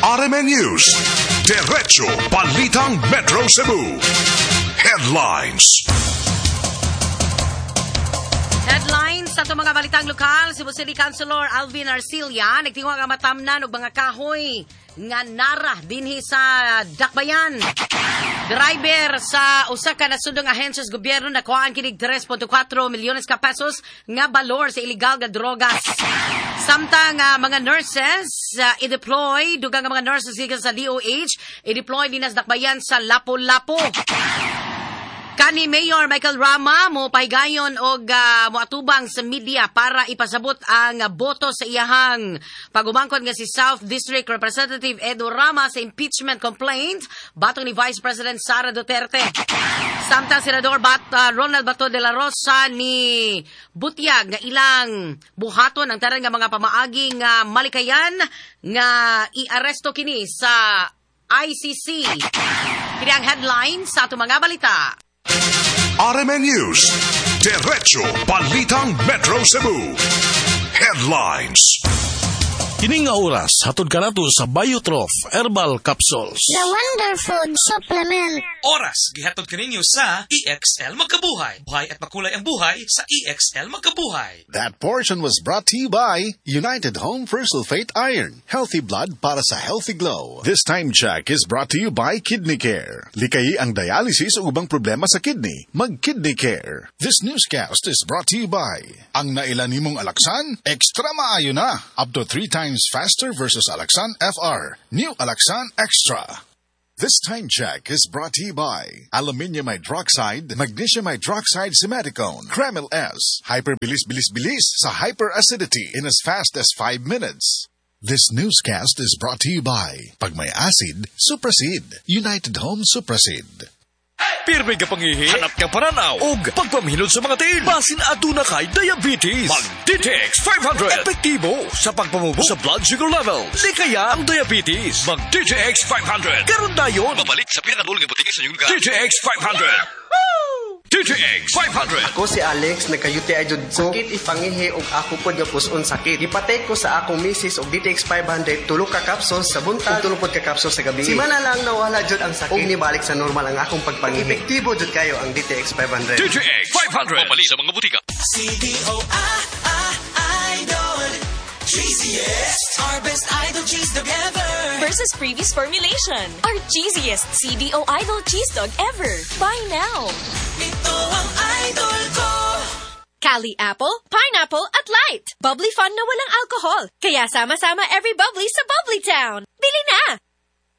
RMN News. Diretso Balitang Metro Cebu. Headlines. Headlines sa itong mga balitang lokal, Cebu City Councilor Alvin Arcilla nagtingwa nga matamnan og mga kahoy nga nara dinhi sa Dakbayan. Driver sa usa ka nasundong ahensyas gobyerno nakuhaan kinig 3.4 milyones ka pesos nga balor sa illegal nga drogas. Samtang mga nurses i-deploy, dugang mga nurses gikan sa DOH, i-deploy dinas Dakbayan sa Lapu-Lapu. Kani Mayor Michael Rama mo pahigayon og moatubang sa media para ipasabot ang boto sa iyahang pagumangkon nga si South District Representative Edo Rama sa impeachment complaint batong ni Vice President Sara Duterte. Samtang Senador Ronald Bato de la Rosa ni butyag nga ilang buhaton ang tanan nga mga pamaaging malikayan nga i-aresto kini sa ICC. Kini ang headlines sa atong mga balita. RMN News. Diretso Balitang Metro Cebu. Headlines. Kining nga oras, hatod ka nato sa Biotrof Herbal Capsules. The Wonder Food Supplement. Oras, gihatod kaninyo sa EXL Magkabuhay. Buhay at makulay ang buhay sa EXL Magkabuhay. That portion was brought to you by United Home for Sulfate Iron. Healthy blood para sa healthy glow. This time check is brought to you by Kidney Care. Likayi ang dialysis o ubang problema sa kidney. Mag-Kidney Care. This newscast is brought to you by ang nailan nimong Alaxan, extra maayo na. Up to 3 times faster versus Alaxan FR. New Alaxan Extra. This time check is brought to you by Aluminium Hydroxide, Magnesium Hydroxide Simeticone, Kremil S, Hyperbilis-bilis-bilis sa hyperacidity in as fast as 5 minutes. This newscast is brought to you by pag may acid, Suprasid, United Home Suprasid. Pirmi ka pangihi, hanap ka paranaw, og pagpamhilod sa mga tiil. Basin aduna kay diabetes. Mag-DTX 500. Epektibo sa pagpamubo sa blood sugar level. Di kaya ang diabetes. Mag-DTX 500. Karon dayon. Babalik sa pinakadulong ng butika sa inyong lugar. DTX 500. DTX 500. Ako si Alex, nagka-UTI jud ko. Sakit ipangihi og ako pod nga puson sakit. Ipatay ko sa akong misis og DTX 500 tulo ka capsules sa buntag, tulo pod ka capsules sa gabi. Simana lang nawala jud ang sakit. Og nibalik sa normal ang akong pagpangihi. Epektibo jud kayo ang DTX 500. DTX 500. Babalik sa mga butika. Idol. Cheesiest, our best idol cheese dog ever. Versus previous formulation. Our cheesiest CDO Idol cheese dog ever. Buy now. Ito ang idol ko. Cali Apple, Pineapple at Light. Bubbly fun na walang alcohol. Kaya sama-sama every bubbly sa Bubbly Town. Bili na!